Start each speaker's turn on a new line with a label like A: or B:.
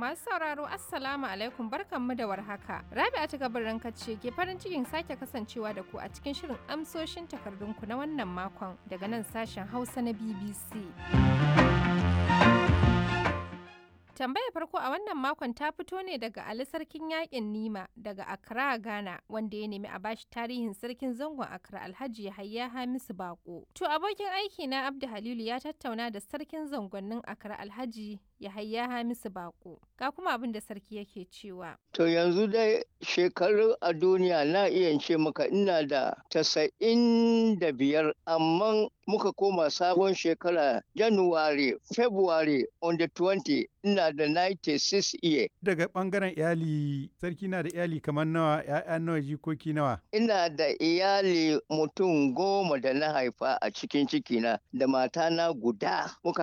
A: Masu sauraro Assalamu alaikum barkanmu da warhaka. Rabi'a ta gabarin ce ke farin cikin sake kasancewa da ku a cikin shirin amsoshin takardunku na wannan makon daga nan sashen Hausa na BBC. Tambayar farko a wannan makon ta fito ne daga Ali Sarkin Yaƙin Nima daga Accra, Ghana, wanda ya nemi a bashi tarihin sarkin zangon Accra Alhaji Yahaya Hamisu Bako. To abokin aiki na Abdu Halilu ya tattauna da sarkin zangonnin Accra Alhaji Yahaya Hamisu Bako. Ga kuma abin da sarki yake cewa.
B: To yanzu dai shekaru a duniya na iya ce maka ina da 95, amma muka koma sabon shekara January, February on the 20 ina da 96 year.
C: Daga ɓangaren iyali, sarki na da iyali kamar nawa, ‘ya'ya nawa, jikoki nawa?
B: Ina da iyali mutum 10 da na haifa a cikin cikina da matana guda. Muka